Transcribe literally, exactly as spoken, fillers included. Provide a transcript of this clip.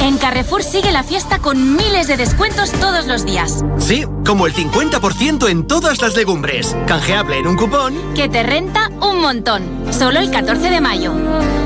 En Carrefour sigue la fiesta con miles de descuentos todos los días. Sí, como el cincuenta por ciento en todas las legumbres. Canjeable en un cupón que te renta un montón. Solo el catorce de mayo.